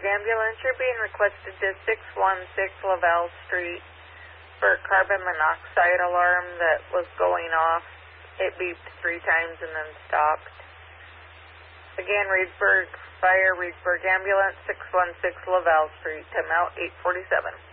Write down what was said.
ambulance. You're being requested to 616 Lavelle Street for a carbon monoxide alarm that was going off. It beeped 3 times and then stopped. Again, Reedsburg Fire, Reedsburg Ambulance, 616 Lavelle Street, to Mount 847.